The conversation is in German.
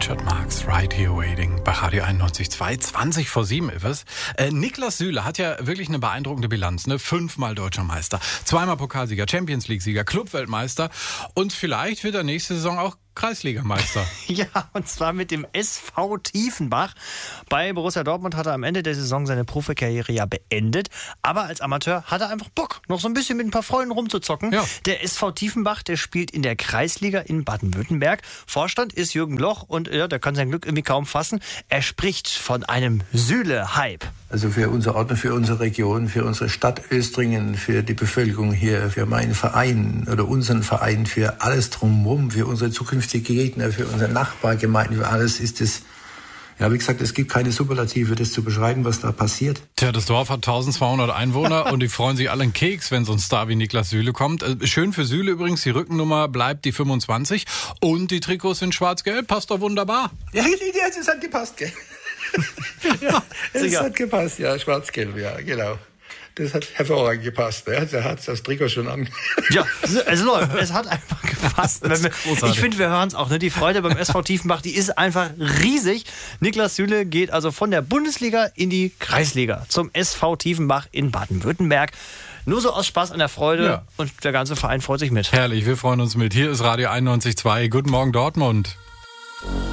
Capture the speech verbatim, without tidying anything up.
Richard Marx, Right Here Waiting, bei Radio einundneunzig Komma zwei, zwanzig vor sieben ist es. Äh, Niklas Süle hat ja wirklich eine beeindruckende Bilanz, ne? Fünfmal Deutscher Meister, zweimal Pokalsieger, Champions League-Sieger, Clubweltmeister und vielleicht wird er nächste Saison auch Kreisligameister. Ja, und zwar mit dem S V Tiefenbach. Bei Borussia Dortmund hat er am Ende der Saison seine Profikarriere ja beendet. Aber als Amateur hat er einfach Bock, noch so ein bisschen mit ein paar Freunden rumzuzocken. Ja. Der S V Tiefenbach, der spielt in der Kreisliga in Baden-Württemberg. Vorstand ist Jürgen Loch und ja, der kann sein Glück irgendwie kaum fassen. Er spricht von einem Süle-Hype. Also für unser Ort und für unsere Region, für unsere Stadt Östringen, für die Bevölkerung hier, für meinen Verein oder unseren Verein, für alles drumherum, für unsere zukünftige Gegner, für unsere Nachbargemeinden, für alles ist es, ja, wie gesagt, es gibt keine Superlative, das zu beschreiben, was da passiert. Tja, das Dorf hat eintausendzweihundert Einwohner und die freuen sich alle einen Keks, wenn so ein Star wie Niklas Süle kommt. Schön für Süle übrigens, die Rückennummer bleibt die fünfundzwanzig und die Trikots sind schwarz-gelb, passt doch wunderbar. Ja, es hat gepasst, gell? Ja, es hat gepasst, ja, schwarz-gelb, ja, genau. Das hat hervorragend gepasst. Ne? Der hat das Trikot schon an. Ja, es läuft. Es hat einfach gepasst. Ich finde, wir hören es auch. Ne? Die Freude beim S V Tiefenbach, die ist einfach riesig. Niklas Süle geht also von der Bundesliga in die Kreisliga zum S V Tiefenbach in Baden-Württemberg. Nur so aus Spaß an der Freude. Ja. Und der ganze Verein freut sich mit. Herrlich, wir freuen uns mit. Hier ist Radio einundneunzig Komma zwei. Guten Morgen, Dortmund.